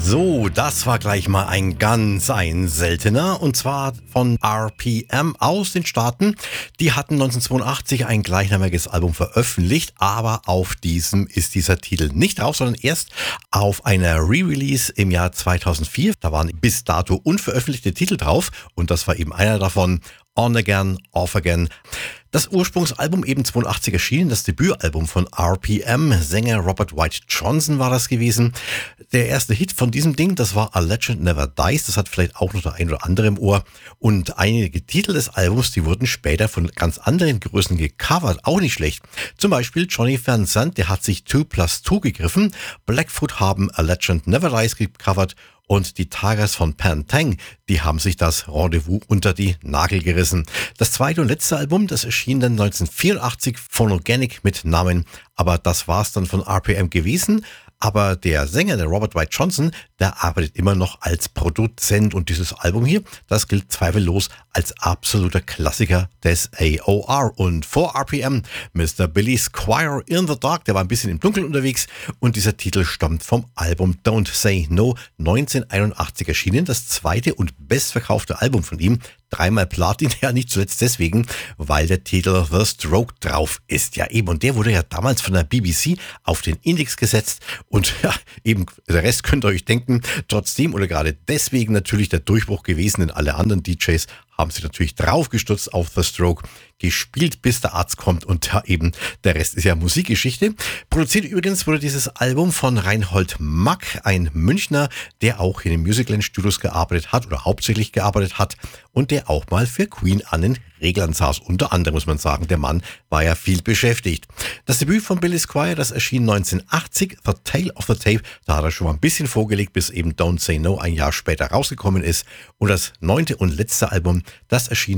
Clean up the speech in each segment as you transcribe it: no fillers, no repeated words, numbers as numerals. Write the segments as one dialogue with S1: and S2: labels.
S1: So, das war gleich mal ein seltener, und zwar von RPM aus den Staaten. Die hatten 1982 ein gleichnamiges Album veröffentlicht, aber auf diesem ist dieser Titel nicht drauf, sondern erst auf einer Re-Release im Jahr 2004. Da waren bis dato unveröffentlichte Titel drauf und das war eben einer davon, On Again, Off Again. Das Ursprungsalbum eben 82 erschienen, das Debütalbum von RPM, Sänger Robert White Johnson war das gewesen. Der erste Hit von diesem Ding, das war A Legend Never Dies, das hat vielleicht auch noch der ein oder andere im Ohr. Und einige Titel des Albums, die wurden später von ganz anderen Größen gecovert, auch nicht schlecht. Zum Beispiel Johnny Van Sant, der hat sich 2+2 gegriffen, Blackfoot haben A Legend Never Dies gecovert und die Tigers von Pantang, die haben sich das Rendezvous unter die Nagel gerissen. Das zweite und letzte Album, das erschien dann 1984, Phonogenic mit Namen, aber das war's dann von RPM gewesen. Aber der Sänger, der Robert White Johnson, der arbeitet immer noch als Produzent und dieses Album hier, das gilt zweifellos als absoluter Klassiker des AOR. Und vor RPM, Mr. Billy Squier in the Dark, der war ein bisschen im Dunkeln unterwegs und dieser Titel stammt vom Album Don't Say No, 1981 erschienen, das zweite und bestverkaufte Album von ihm. 3-mal Platin, ja nicht zuletzt deswegen, weil der Titel The Stroke drauf ist. Ja eben, und der wurde ja damals von der BBC auf den Index gesetzt und ja eben, der Rest könnt ihr euch denken, trotzdem oder gerade deswegen natürlich der Durchbruch gewesen, denn alle anderen DJs haben sich natürlich draufgestürzt auf The Stroke, gespielt bis der Arzt kommt und ja eben, der Rest ist ja Musikgeschichte. Produziert übrigens wurde dieses Album von Reinhold Mack, ein Münchner, der auch in den Musicland-Studios gearbeitet hat oder hauptsächlich gearbeitet hat und der auch mal für Queen an den Reglern saß. Unter anderem muss man sagen, der Mann war ja viel beschäftigt. Das Debüt von Billy Squier, das erschien 1980, The Tale of the Tape, da hat er schon mal ein bisschen vorgelegt, bis eben Don't Say No ein Jahr später rausgekommen ist. Und das 9. und letzte Album, das erschien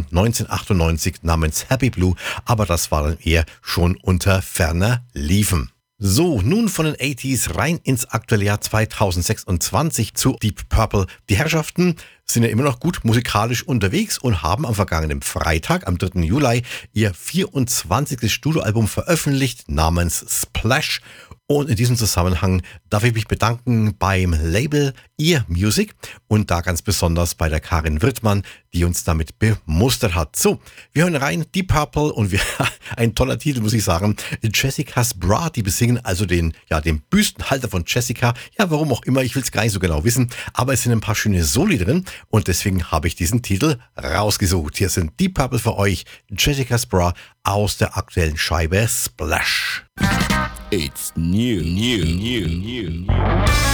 S1: 1998 namens Happy Blue, aber das war dann eher schon unter ferner Liefen. So, nun von den 80s rein ins aktuelle Jahr 2026 zu Deep Purple. Die Herrschaften sind ja immer noch gut musikalisch unterwegs und haben am vergangenen Freitag, am 3. Juli, ihr 24. Studioalbum veröffentlicht namens Splash. Und in diesem Zusammenhang darf ich mich bedanken beim Label Ear Music und da ganz besonders bei der Karin Wirtmann, die uns damit bemustert hat. So, wir hören rein, Deep Purple und ein toller Titel, muss ich sagen, Jessica's Bra, die besingen also den Büstenhalter von Jessica. Ja, warum auch immer, ich will es gar nicht so genau wissen, aber es sind ein paar schöne Soli drin und deswegen habe ich diesen Titel rausgesucht. Hier sind Deep Purple für euch, Jessica's Bra aus der aktuellen Scheibe Splash.
S2: It's new.